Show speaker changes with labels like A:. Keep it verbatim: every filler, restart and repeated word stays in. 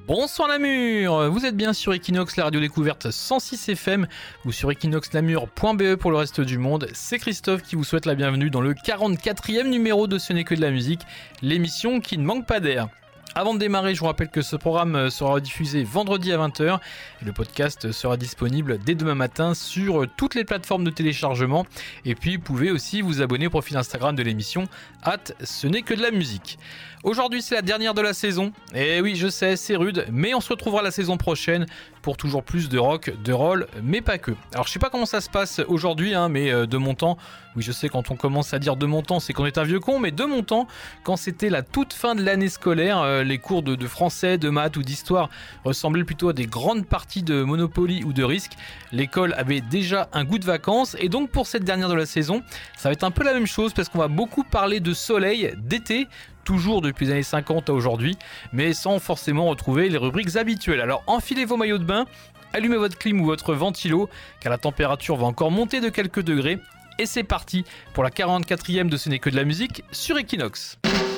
A: Bonsoir Namur, vous êtes bien sur Equinox, la radio découverte cent six F M ou sur equinox namur point b e pour le reste du monde. C'est Christophe qui vous souhaite la bienvenue dans le quarante-quatrième numéro de Ce n'est que de la musique, l'émission qui ne manque pas d'air. Avant de démarrer, je vous rappelle que ce programme sera diffusé vendredi à vingt heures et le podcast sera disponible dès demain matin sur toutes les plateformes de téléchargement. Et puis, vous pouvez aussi vous abonner au profil Instagram de l'émission arobase ce n'est que de la musique. Aujourd'hui, c'est la dernière de la saison. Et oui, je sais, c'est rude, mais on se retrouvera la saison prochaine pour toujours plus de rock, de roll, mais pas que. Alors, je sais pas comment ça se passe aujourd'hui, hein, mais euh, de mon temps, oui, je sais, quand on commence à dire de mon temps, c'est qu'on est un vieux con, mais de mon temps, quand c'était la toute fin de l'année scolaire, euh, les cours de, de français, de maths ou d'histoire ressemblaient plutôt à des grandes parties de Monopoly ou de Risk. L'école avait déjà un goût de vacances, et donc pour cette dernière de la saison, ça va être un peu la même chose, parce qu'on va beaucoup parler de soleil, d'été, toujours depuis les années cinquante à aujourd'hui, mais sans forcément retrouver les rubriques habituelles. Alors enfilez vos maillots de bain, allumez votre clim ou votre ventilo, car la température va encore monter de quelques degrés, et c'est parti pour la quarante-quatrième de Ce n'est que de la musique sur Equinox.